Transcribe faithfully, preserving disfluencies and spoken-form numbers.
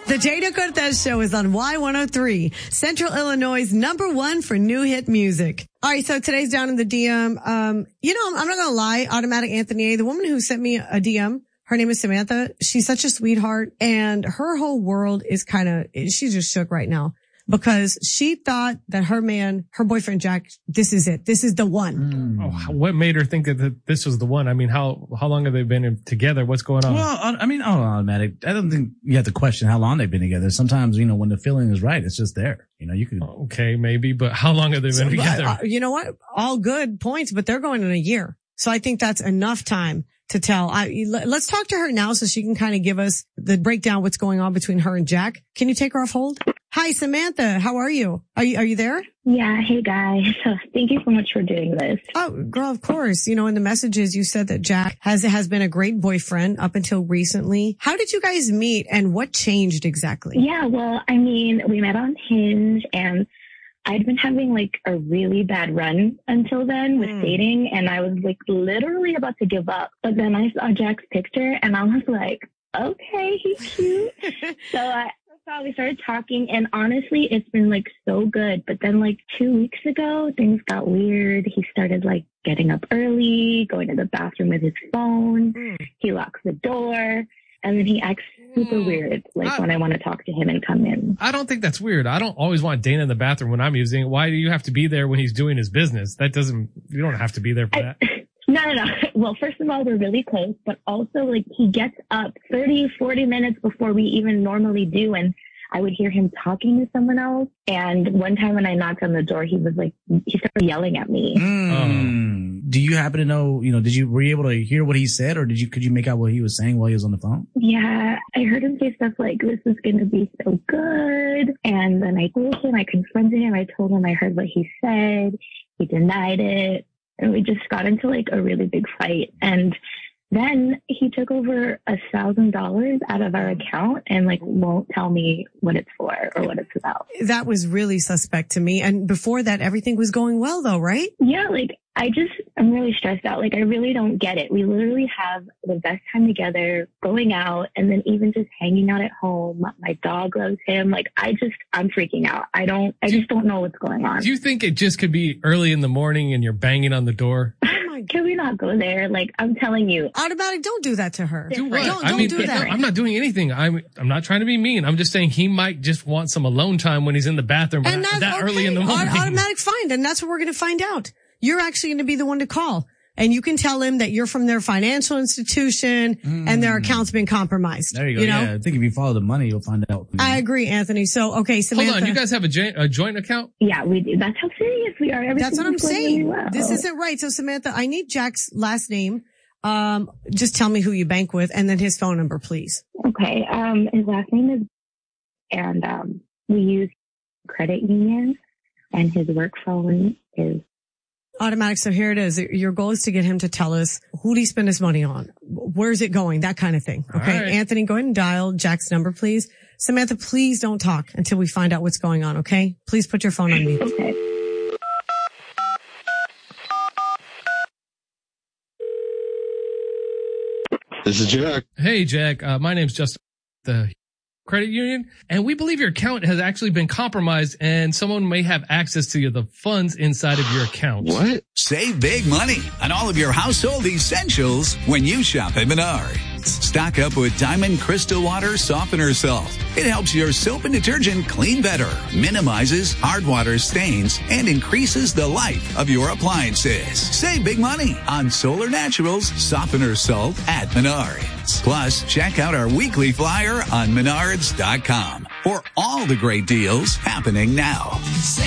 The Jada Cortez Show is on Y one oh three, Central Illinois' number one for new hit music. All right, so today's down in the D M. Um, you know, I'm not going to lie, Automatic Anthony, the woman who sent me a D M, her name is Samantha. She's such a sweetheart, and her whole world is kind of, she's just shook right now. Because she thought that her man, her boyfriend Jack, this is it. This is the one. Mm. Oh, what made her think that this was the one? I mean, how how long have they been in, together? What's going on? Well, I mean, on Automatic, I don't think you have to question how long they've been together. Sometimes, you know, when the feeling is right, it's just there. You know, you could. Okay, maybe, but how long have they been so, together? Uh, you know what? All good points, but they're going in a year. So I think that's enough time to tell. I, let's talk to her now so she can kind of give us the breakdown what's going on between her and Jack. Can you take her off hold? Hi, Samantha. How are you? Are you, are you there? Yeah. Hey, guys. So thank you so much for doing this. Oh, girl, of course. You know, in the messages, you said that Jack has, has been a great boyfriend up until recently. How did you guys meet and what changed exactly? Yeah. Well, I mean, we met on Hinge and I'd been having like a really bad run until then with mm. dating, and I was like literally about to give up. But then I saw Jack's picture and I was like, okay, he's cute. so I so we started talking, and honestly, it's been like so good. But then like two weeks ago, things got weird. He started like getting up early, going to the bathroom with his phone. Mm. He locks the door. And then he acts super mm. weird, like I, when I want to talk to him and come in. I don't think that's weird. I don't always want Dana in the bathroom when I'm using it. Why do you have to be there when he's doing his business? That doesn't, you don't have to be there for I, that. No, no, no. Well, first of all, we're really close, but also like he gets up thirty, forty minutes before we even normally do. And I would hear him talking to someone else. And one time when I knocked on the door, he was like, he started yelling at me. Mm. Um, do you happen to know, you know, did you, were you able to hear what he said, or did you, could you make out what he was saying while he was on the phone? Yeah, I heard him say stuff like, this is going to be so good. And then I told him, I confronted him. I told him I heard what he said. He denied it. And we just got into like a really big fight. And then he took over a thousand dollars out of our account and like won't tell me what it's for or what it's about. That was really suspect to me. And before that, everything was going well though, right? Yeah, like I just, I'm really stressed out. Like I really don't get it. We literally have the best time together, going out, and then even just hanging out at home. My dog loves him. Like I just, I'm freaking out. I don't, I just don't know what's going on. Do you think it just could be early in the morning and you're banging on the door? Can we not go there? Like, I'm telling you. Automatic, don't do that to her. Do what? Don't, I don't mean, do that. I'm not doing anything. I'm I'm not trying to be mean. I'm just saying he might just want some alone time when he's in the bathroom and that okay. early in the morning. Automatic, fine. And that's what we're going to find out. You're actually going to be the one to call. And you can tell him that you're from their financial institution mm. and their account's been compromised. There you go. You know? Yeah, I think if you follow the money, you'll find out. I agree, Anthony. So, okay, Samantha. Hold on. You guys have a, j- a joint account? Yeah, we do. That's how serious we are. Everything That's what I'm saying. Really well. This isn't right. So, Samantha, I need Jack's last name. Um, just tell me who you bank with and then his phone number, please. Okay. Um, his last name is, and, um, we use credit union, and his work phone is Automatic. So here it is. Your goal is to get him to tell us who did he spend his money on? Where's it going? That kind of thing. Okay. Right. Anthony, go ahead and dial Jack's number, please. Samantha, please don't talk until we find out what's going on. Okay. Please put your phone on mute. Okay. This is Jack. Hey, Jack. Uh, my name's Justin. The credit union, and we believe your account has actually been compromised and someone may have access to the funds inside of your account. What? Save big money on all of your household essentials when you shop at Menards. Stock up with Diamond Crystal Water Softener Salt. It helps your soap and detergent clean better, minimizes hard water stains, and increases the life of your appliances. Save big money on Solar Naturals Softener Salt at Menards. Plus, check out our weekly flyer on menards dot com for all the great deals happening now.